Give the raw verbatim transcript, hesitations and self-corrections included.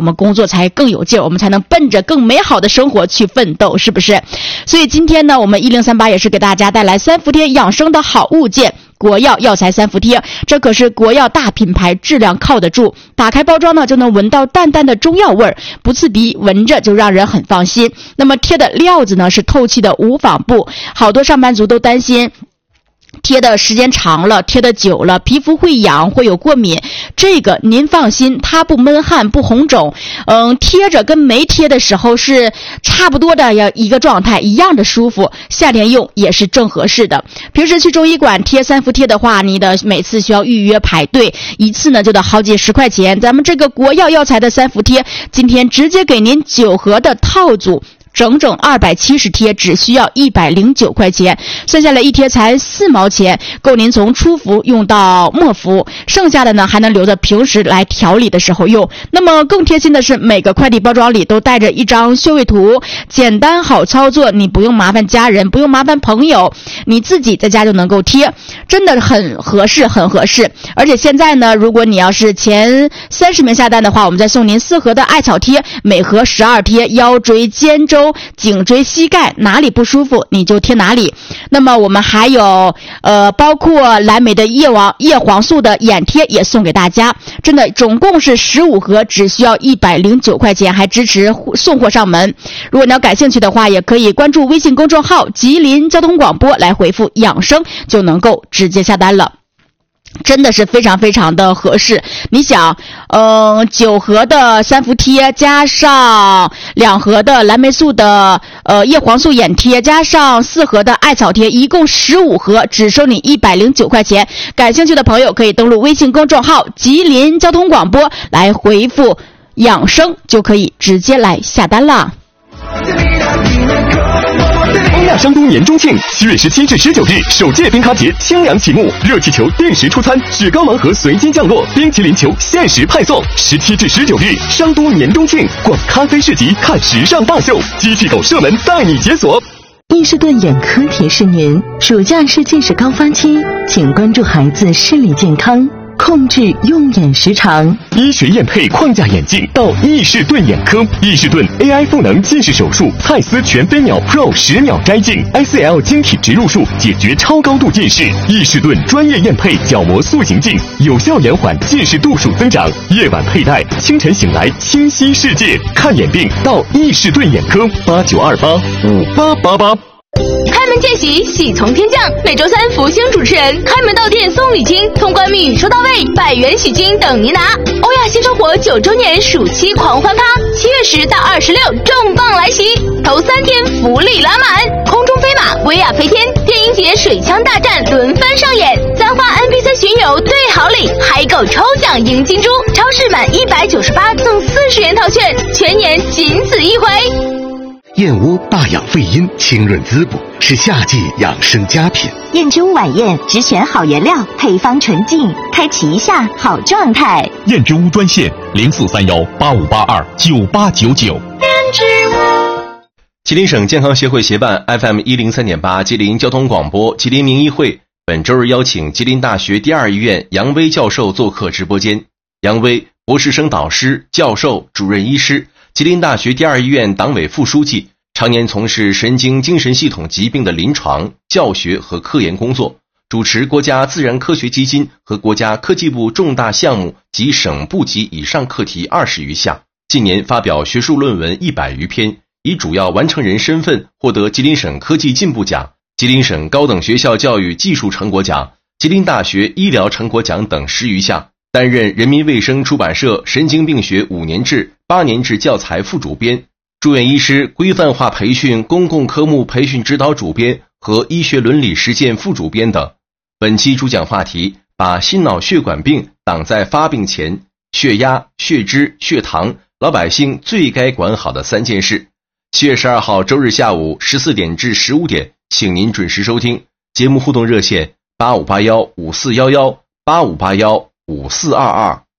我们工作才更有劲儿，我们才能奔着更美好的生活去奋斗，是不是？所以今天呢，我们一零三八也是给大家带来三伏贴养生的好物件。国药药材三伏贴，这可是国药大品牌，质量靠得住。打开包装呢，就能闻到淡淡的中药味儿，不刺鼻，闻着就让人很放心。那么贴的料子呢，是透气的无纺布，好多上班族都担心贴的时间长了，贴的久了，皮肤会痒，会有过敏。这个您放心，它不闷汗，不红肿，嗯，贴着跟没贴的时候是差不多的一个状态，一样的舒服。夏天用也是正合适的。平时去中医馆贴三伏贴的话，你的每次需要预约排队，一次呢就得好几十块钱。咱们这个国药药材的三伏贴，今天直接给您九盒的套组。整整二百七十贴，只需要一百零九块钱，算下来一贴才四毛钱，够您从初服用到末服，剩下的呢还能留着平时来调理的时候用。那么更贴心的是，每个快递包装里都带着一张穴位图，简单好操作，你不用麻烦家人，不用麻烦朋友，你自己在家就能够贴，真的很合适，很合适。而且现在呢，如果你要是前三十名下单的话，我们再送您四盒的艾草贴，每盒十二贴，腰椎、肩周、颈椎、膝盖哪里不舒服你就贴哪里。那么我们还有呃，包括蓝莓的叶黄叶黄素的眼贴也送给大家，真的总共是十五盒，只需要一百零九块钱，还支持送货上门。如果你要感兴趣的话，也可以关注微信公众号吉林交通广播来回复养生，就能够直接下单了。真的是非常非常的合适。你想，嗯，九盒的三伏贴加上两盒的蓝莓素的呃叶黄素眼贴，加上四盒的艾草贴，一共十五盒，只收你一百零九块钱。感兴趣的朋友可以登录微信公众号吉林交通广播来回复养生，就可以直接来下单啦。 欧亚商都年中庆，七月十七至十九日，首届冰咖节清凉启幕，热气球定时出餐，雪糕盲盒随机降落，冰淇淋球限时派送。十七至十九日，商都年中庆，逛咖啡市集，看时尚大秀，机器狗射门带你解锁。 伊士顿眼科提示您，暑假是近视高发期，请关注孩子视力健康，控制用眼时长。 医学验配框架眼镜到伊士顿眼科，伊士顿 A I 赋能近视手术，蔡司全飞秒 Pro 十秒摘镜 ，S L 晶体植入术解决超高度近视。伊士顿专业验配角膜塑形镜，有效延缓近视度数增长。夜晚佩戴，清晨醒来清晰世界。看眼病到伊士顿眼科，八九二八五八八八。 开门见喜，喜从天降。每周三福星主持人开门到店送礼金，通关密语收到位，百元喜金等您拿。欧亚新生活九周年暑期狂欢趴，七月十到二十六重磅来袭，头三天福利拉满，空中飞马、威亚飞天、电音节水枪大战轮番上演，簪花 N P C 巡游兑好礼，嗨购抽奖赢金猪，超市满一百九十八赠四十元套券，全年仅此一回。 燕窝大养肺阴，清润滋补，是夏季养生佳品。 燕之屋晚宴只选好原料，配方纯净，开启一下好状态。 燕之屋专线零四三幺八五八二九八九九。 燕之屋。 吉林省健康协会协办 F M 一零三点八吉林交通广播吉林名医会本周日邀请吉林大学第二医院杨威教授做客直播间。杨威，博士生导师、教授、主任医师，吉林大学第二医院党委副书记，常年从事神经精神系统疾病的临床、教学和科研工作，主持国家自然科学基金和国家科技部重大项目及省部级以上课题二十余项。近年发表学术论文一百余篇，以主要完成人身份获得吉林省科技进步奖、吉林省高等学校教育技术成果奖、吉林大学医疗成果奖等十余项。担任人民卫生出版社神经病学五年制、八年制教材副主编，住院医师规范化培训公共科目培训指导主编和医学伦理实践副主编等。本期主讲话题：把心脑血管病挡在发病前，血压、血脂、血糖，老百姓最该管好的三件事。七月十二号周日下午十四点至十五点，请您准时收听。节目互动热线：八五八幺五四幺幺八五八幺五四二二。